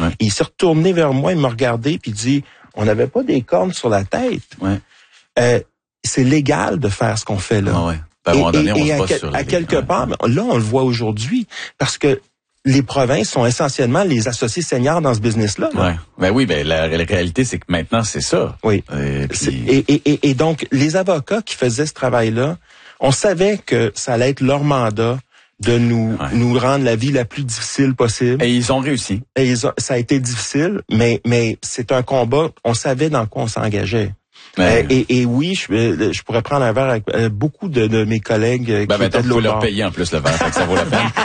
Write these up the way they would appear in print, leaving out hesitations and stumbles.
Ouais. Et il s'est retourné vers moi, il m'a regardé, puis il dit, on n'avait pas des cornes sur la tête. Ouais. C'est légal de faire ce qu'on fait là. Ah ouais. Ben, à un moment donné, on se base sur À quelque part, là, on le voit aujourd'hui, parce que les provinces sont essentiellement les associés seniors dans ce business-là. Là. Ouais. Ben oui, ben la réalité, c'est que maintenant, c'est ça. Oui. Puis... Et donc, les avocats qui faisaient ce travail-là, on savait que ça allait être leur mandat de nous rendre la vie la plus difficile possible. Et ils ont réussi. Ça a été difficile, mais c'est un combat. On savait dans quoi on s'engageait. Et oui, je pourrais prendre un verre avec beaucoup de mes collègues qui étaient de l'autre bord. Il faut leur payer en plus le verre, fait que ça vaut la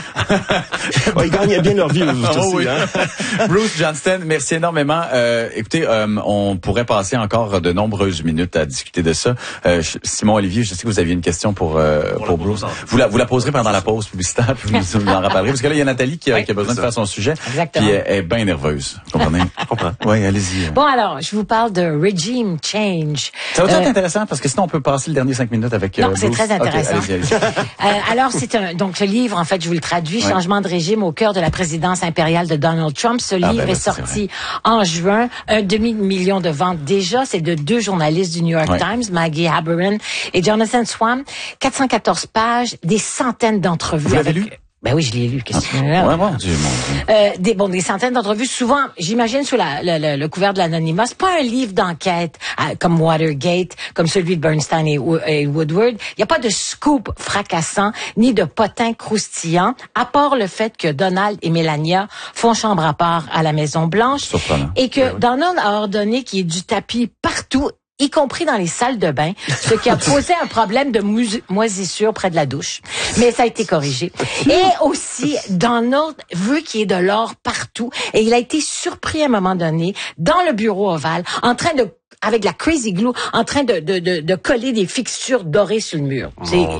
peine. Ils gagnaient bien leur vie aussi. Oui. Hein? Bruce Johnston, merci énormément. Écoutez, on pourrait passer encore de nombreuses minutes à discuter de ça. Simon Olivier, je sais que vous aviez une question pour Bruce. Vous la poserez pendant la pause publicitaire, puis vous nous en rappellerez. Parce que là, il y a Nathalie qui a besoin de faire son sujet. Exactement. Puis elle est bien nerveuse. Vous comprenez? Je comprends. Oui, allez-y. Bon, alors, je vous parle de regime change. Ça va être intéressant parce que sinon on peut passer le dernier 5 minutes avec Non, Bruce. c'est très intéressant. Okay, allez-y. Alors, donc ce livre, en fait, je vous le traduis, Changement de régime au cœur de la présidence impériale de Donald Trump. Ce livre est sorti en juin, 1,5 million de ventes déjà. C'est de 2 journalistes du New York Times, Maggie Haberman et Jonathan Swan. 414 pages, des centaines d'entrevues. Vous l'avez lu? Ben oui, je l'ai lu. Qu'est-ce que mon Dieu. Des centaines d'entrevues, souvent, j'imagine, sous le couvert de l'anonymat. C'est pas un livre d'enquête comme Watergate, comme celui de Bernstein et Woodward. Il n'y a pas de scoop fracassant, ni de potin croustillant, à part le fait que Donald et Melania font chambre à part à la Maison-Blanche. Surprenant. Et que Donald a ordonné qu'il y ait du tapis partout, y compris dans les salles de bain, ce qui a posé un problème de moisissure près de la douche. Mais ça a été corrigé. Et aussi, Donald veut qu'il y ait de l'or partout. Et il a été surpris à un moment donné, dans le bureau ovale, en train de avec la crazy glue, en train de coller des fixtures dorées sur le mur.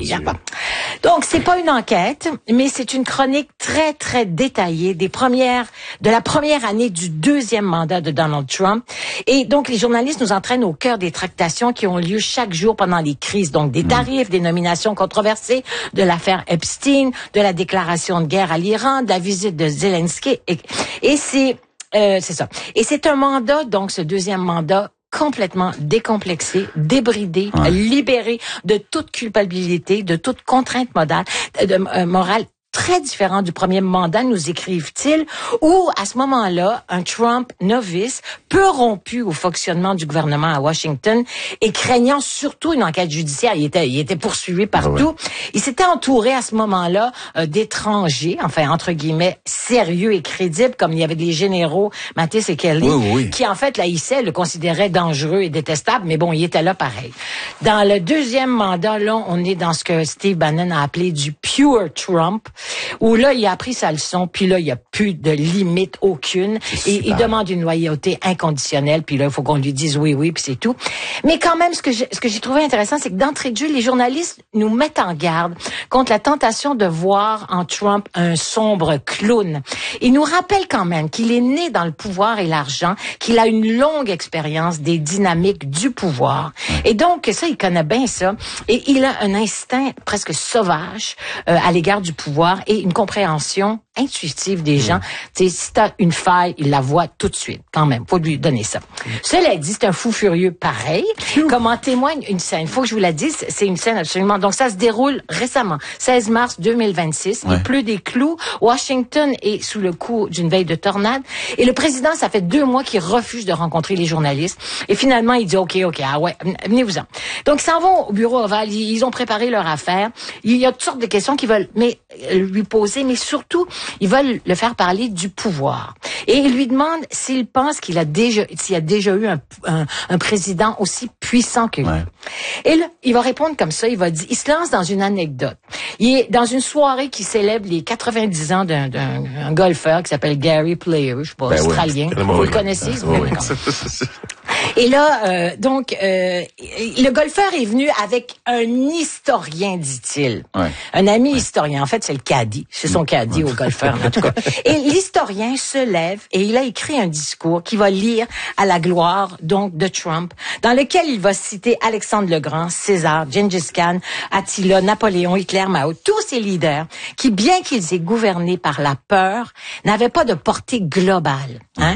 Donc, c'est pas une enquête, mais c'est une chronique très, très détaillée de la première année du 2e mandat de Donald Trump. Et donc, les journalistes nous entraînent au cœur des tractations qui ont lieu chaque jour pendant les crises. Donc, des tarifs, des nominations controversées, de l'affaire Epstein, de la déclaration de guerre à l'Iran, de la visite de Zelensky. Et c'est ça. Et c'est un mandat, donc, ce 2e mandat, complètement décomplexé, débridé, libéré de toute culpabilité, de toute contrainte morale, très différent du premier mandat, nous écrivent-ils, où, à ce moment-là, un Trump novice, peu rompu au fonctionnement du gouvernement à Washington et craignant surtout une enquête judiciaire, il était poursuivi partout. Il s'était entouré à ce moment-là d'étrangers, enfin, entre guillemets, sérieux et crédibles, comme il y avait des généraux, Mattis et Kelly, qui, en fait, l'haïssaient, le considéraient dangereux et détestable, mais bon, il était là pareil. Dans le 2e mandat, là, on est dans ce que Steve Bannon a appelé du pure Trump, où là, il a appris sa leçon, puis là, il n'y a plus de limite aucune, et il demande une loyauté inconditionnelle, puis là, il faut qu'on lui dise oui, puis c'est tout. Mais quand même, ce que j'ai trouvé intéressant, c'est que d'entrée de jeu, les journalistes nous mettent en garde contre la tentation de voir en Trump un sombre clown. Ils nous rappellent quand même qu'il est né dans le pouvoir et l'argent, qu'il a une longue expérience des dynamiques du pouvoir. Et donc, ça, il connaît bien ça, et il a un instinct presque sauvage à l'égard du pouvoir, et une compréhension intuitive des gens. Tu sais, si t'as une faille, il la voit tout de suite. Quand même, faut lui donner ça. Cela dit, c'est un fou furieux pareil. Comme en témoigne une scène. Faut que je vous la dise, c'est une scène absolument. Donc ça se déroule récemment, 16 mars 2026. Il pleut des clous. Washington est sous le coup d'une veille de tornade. Et le président, ça fait 2 mois qu'il refuse de rencontrer les journalistes. Et finalement, il dit OK, venez-vous-en. Donc ils s'en vont au bureau ovale. Ils ont préparé leur affaire. Il y a toutes sortes de questions qu'ils veulent lui poser, mais surtout, ils veulent le faire parler du pouvoir. Et ils lui demandent s'il pense s'il y a déjà eu un président aussi puissant que lui. Et là, il va répondre comme ça, il se lance dans une anecdote. Il est dans une soirée qui célèbre les 90 ans d'un golfeur qui s'appelle Gary Player, je sais pas, australien. Vous le connaissez? Et là, le golfeur est venu avec un historien, dit-il. Un ami historien. En fait, c'est le caddie. C'est son caddie au golfeur, en tout cas. Et l'historien se lève et il a écrit un discours qu'il va lire à la gloire, donc, de Trump, dans lequel il va citer Alexandre le Grand, César, Gengis Khan, Attila, Napoléon, Hitler, Mao, tous ces leaders qui, bien qu'ils aient gouverné par la peur, n'avaient pas de portée globale.